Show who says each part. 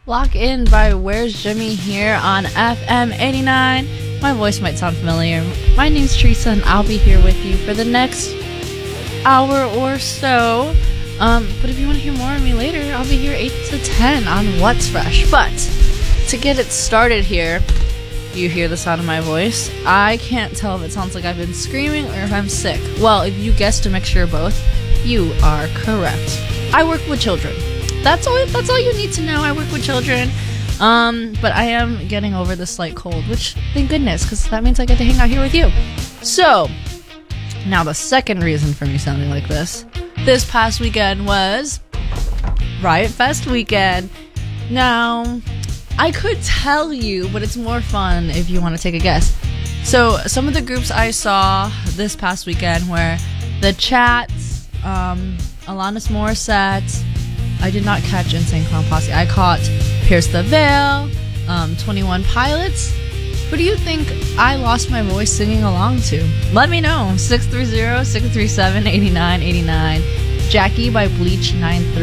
Speaker 1: Lock In by Where's Jimmy here on FM 89. My voice might sound familiar. My name's Teresa and I'll be here with you for the next hour or so. But if you want to hear more of me later, I'll be here 8 to 10 on What's Fresh. But to get it started here, you hear the sound of my voice. I can't tell if it sounds like I've been screaming or if I'm sick. Well, if you guessed a mixture of both, you are correct. I work with children. That's all you need to know. I work with children. But I am getting over the slight cold, which thank goodness, because that means I get to hang out here with you. So, now the second reason for me sounding like this past weekend was Riot Fest weekend. Now, I could tell you, but it's more fun if you want to take a guess. So, some of the groups I saw this past weekend were The Chats, Alanis Morissette. I did not catch Insane Clown Posse. I caught Pierce the Veil, 21 Pilots. Who do you think I lost my voice singing along to? Let me know. 630-637-8989. Jackie by Bleach 93.